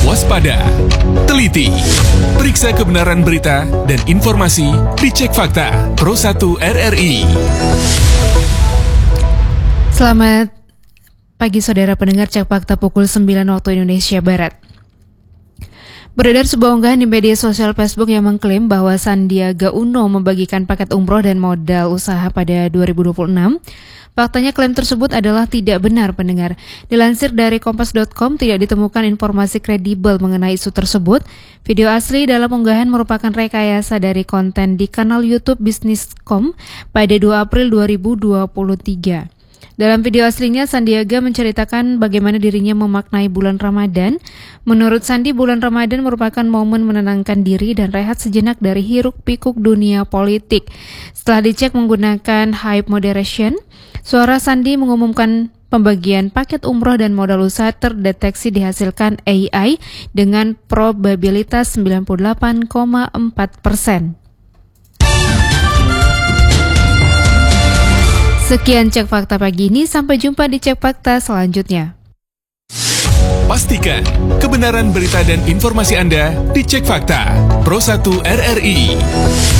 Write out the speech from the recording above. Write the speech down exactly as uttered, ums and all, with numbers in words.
waspada, teliti, periksa kebenaran berita dan informasi di Cek Fakta Pro satu R R I. Selamat pagi saudara pendengar Cek Fakta pukul sembilan waktu Indonesia Barat. Beredar sebuah unggahan di media sosial Facebook yang mengklaim bahwa Sandiaga Uno membagikan paket umroh dan modal usaha pada dua ribu dua puluh enam. Faktanya klaim tersebut adalah tidak benar pendengar. Dilansir dari kompas dot com, tidak ditemukan informasi kredibel mengenai isu tersebut. Video asli dalam unggahan merupakan rekayasa dari konten di kanal YouTube Bisnis titik com pada dua April dua ribu dua puluh tiga. Dalam video aslinya, Sandiaga menceritakan bagaimana dirinya memaknai bulan Ramadan. Menurut Sandi, bulan Ramadan merupakan momen menenangkan diri dan rehat sejenak dari hiruk-pikuk dunia politik. Setelah dicek menggunakan Hype Moderation, suara Sandi mengumumkan pembagian paket umroh dan modal usaha terdeteksi dihasilkan A I dengan probabilitas sembilan puluh delapan koma empat persen. Sekian Cek Fakta pagi ini, sampai jumpa di Cek Fakta selanjutnya. Pastikan kebenaran berita dan informasi Anda di Cek Fakta Pro satu R R I.